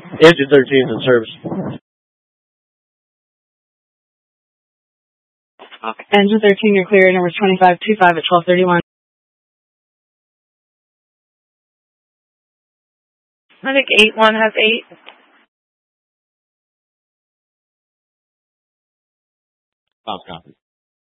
Engine 13 in service. Engine 13, you're clear. Number 2525 at 1231. I think 81 has 8. Stop copy.